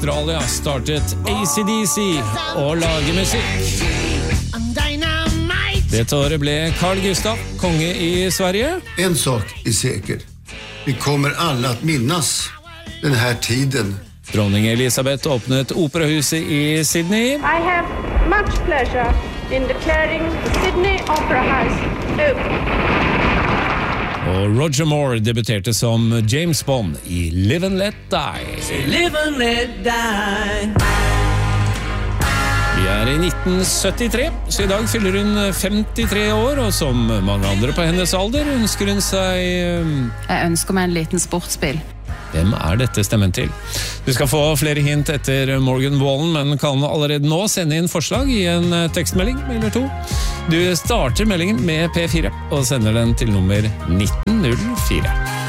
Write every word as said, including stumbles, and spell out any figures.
Australia startet A C D C å lage musikk. Dette året ble Carl Gustaf konge i Sverige. En sak är säker. Vi kommer alla att minnas den här tiden. Dronning Elisabeth åpnet operahuset i Sydney. I have much pleasure in declaring the Sydney Opera House open. Og Roger Moore debuterte som James Bond i Live and Let Die. Live and let die. Vi er i nitten syttitre, så i dag fyller hun femtitre år, og som mange andre på hennes alder ønsker hun seg... Jeg ønsker meg en liten sportsbil. Hvem er dette stemmen til? Du skal få flere hint etter Morgan Wallen, men kan allerede nå sende inn forslag i en tekstmelding eller to. Du starter meldingen med P fire og sender den til nummer nitten null fire.